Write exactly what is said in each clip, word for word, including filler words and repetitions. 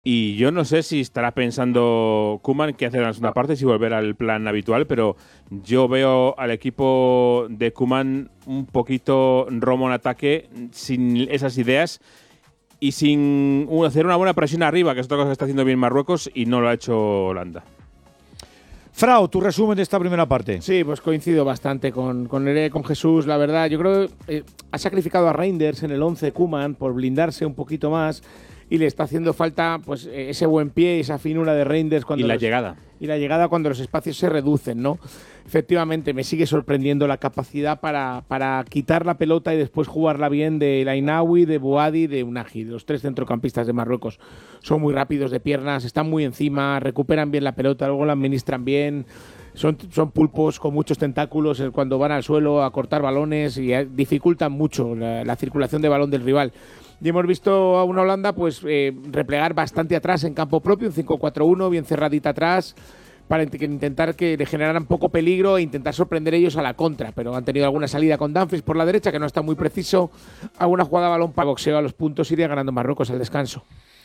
Y yo no sé si estará pensando Koeman qué hacer en la segunda parte, si volver al plan habitual, pero yo veo al equipo de Koeman un poquito romo en ataque, sin esas ideas y sin hacer una buena presión arriba, que es otra cosa que está haciendo bien Marruecos y no lo ha hecho Holanda. Frau, tu resumen de esta primera parte. Sí, pues coincido bastante con, con, con Jesús, la verdad. Yo creo que eh, ha sacrificado a Reinders en el once Koeman por blindarse un poquito más. Y le está haciendo falta pues ese buen pie, esa finura de Reinders. Cuando y la los, llegada. Y la llegada cuando los espacios se reducen, ¿no? Efectivamente, me sigue sorprendiendo la capacidad para, para quitar la pelota y después jugarla bien de Lainaoui, de Bouhaddi, de Unagi. Los tres centrocampistas de Marruecos son muy rápidos de piernas, están muy encima, recuperan bien la pelota, luego la administran bien. Son, son pulpos con muchos tentáculos cuando van al suelo a cortar balones y dificultan mucho la, la circulación de balón del rival. Y hemos visto a una Holanda pues eh, replegar bastante atrás en campo propio, un cinco cuatro uno, bien cerradita atrás, para intentar que le generaran poco peligro e intentar sorprender ellos a la contra. Pero han tenido alguna salida con Dumfries por la derecha, que no está muy preciso, alguna jugada de balón para boxeo a los puntos, iría ganando Marruecos al descanso.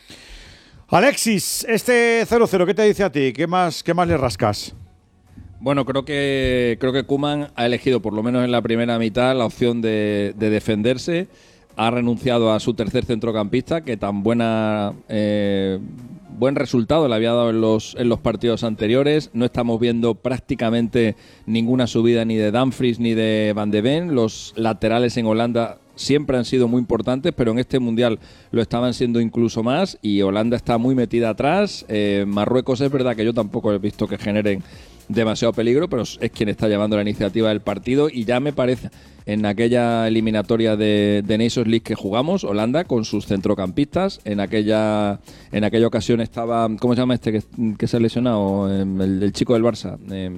Alexis, este cero cero, ¿qué te dice a ti? ¿Qué más, qué más le rascas? Bueno, creo que creo que Koeman ha elegido, por lo menos en la primera mitad, la opción de, de defenderse. Ha renunciado a su tercer centrocampista, que tan buena eh, buen resultado le había dado en los, en los partidos anteriores. No estamos viendo prácticamente ninguna subida ni de Dumfries ni de Van de Ven. Los laterales en Holanda siempre han sido muy importantes, pero en este Mundial lo estaban siendo incluso más, y Holanda está muy metida atrás. Eh, Marruecos es verdad que yo tampoco he visto que generen demasiado peligro, pero es quien está llevando la iniciativa del partido, y ya me parece en aquella eliminatoria de, de Nations League que jugamos, Holanda con sus centrocampistas, en aquella en aquella ocasión estaba, ¿cómo se llama este que, que se ha lesionado? El, el chico del Barça. Eh,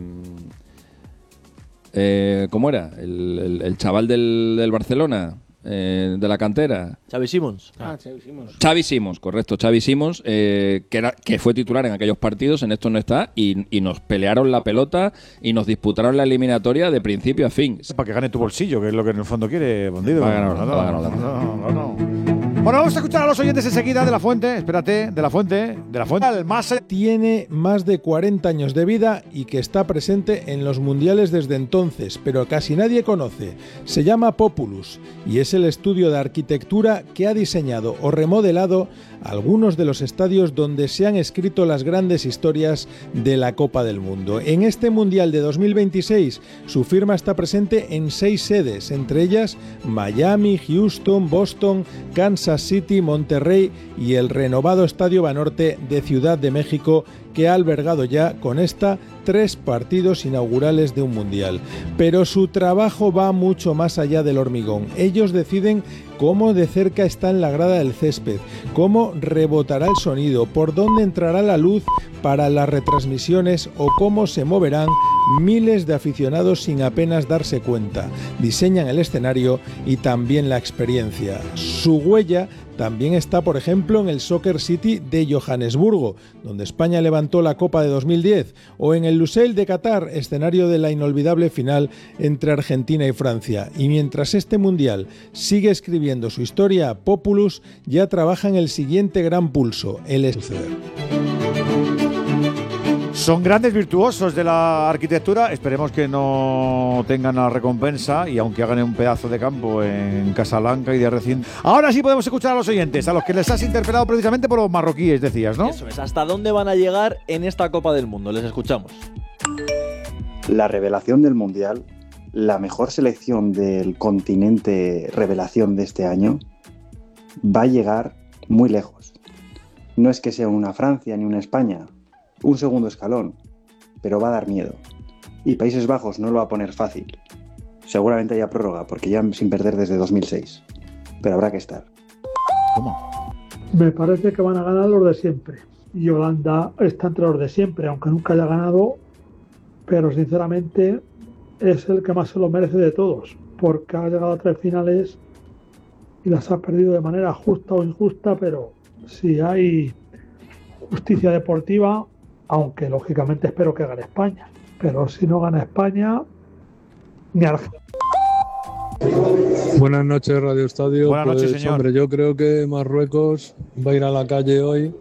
eh, ¿Cómo era? El, el, el chaval del, del Barcelona. Eh, de la cantera. Xavi Simons. Ah, Xavi Simons. Xavi Simons, correcto. Xavi Simons, eh, que, era, que fue titular en aquellos partidos, en estos no está, y, y nos pelearon la pelota y nos disputaron la eliminatoria de principio a fin. Para que gane tu bolsillo, que es lo que en el fondo quiere Bondido. Va a ganar, no, no, va a ganar, no, no, no, no. Bueno, vamos a escuchar a los oyentes enseguida de La Fuente. Espérate, de La Fuente. De La Fuente. El más... Tiene más de cuarenta años de vida y que está presente en los mundiales desde entonces, pero casi nadie conoce. Se llama Populus y es el estudio de arquitectura que ha diseñado o remodelado algunos de los estadios donde se han escrito las grandes historias de la Copa del Mundo. En este Mundial de dos mil veintiséis, su firma está presente en seis sedes, entre ellas Miami, Houston, Boston, Kansas City, Monterrey y el renovado Estadio Banorte de Ciudad de México, que ha albergado ya con esta tres partidos inaugurales de un mundial. Pero su trabajo va mucho más allá del hormigón. Ellos deciden cómo de cerca está en la grada del césped, cómo rebotará el sonido, por dónde entrará la luz para las retransmisiones o cómo se moverán miles de aficionados sin apenas darse cuenta. Diseñan el escenario y también la experiencia. Su huella también está, por ejemplo, en el Soccer City de Johannesburgo, donde España levantó la Copa de dos mil diez, o en el Lusail de Qatar, escenario de la inolvidable final entre Argentina y Francia. Y mientras este Mundial sigue escribiendo su historia, Populus ya trabaja en el siguiente gran pulso, el suceder. Son grandes virtuosos de la arquitectura. Esperemos que no tengan la recompensa y aunque hagan un pedazo de campo en Casablanca y de recién. Ahora sí podemos escuchar a los oyentes, a los que les has interpelado precisamente por los marroquíes, decías, ¿no? Eso es. ¿Hasta dónde van a llegar en esta Copa del Mundo? Les escuchamos. La revelación del Mundial, la mejor selección del continente revelación de este año, va a llegar muy lejos. No es que sea una Francia ni una España, un segundo escalón, pero va a dar miedo. Y Países Bajos no lo va a poner fácil. Seguramente haya prórroga, porque ya sin perder desde dos mil seis. Pero habrá que estar. ¿Cómo? Me parece que van a ganar los de siempre. Y Holanda está entre los de siempre, aunque nunca haya ganado, pero sinceramente es el que más se lo merece de todos, porque ha llegado a tres finales y las ha perdido de manera justa o injusta, pero si hay justicia deportiva, aunque lógicamente espero que gane España, pero si no gana España, ni Argentina. Buenas noches, Radio Estadio. Buenas pues, noches, señor. Hombre, yo creo que Marruecos va a ir a la calle hoy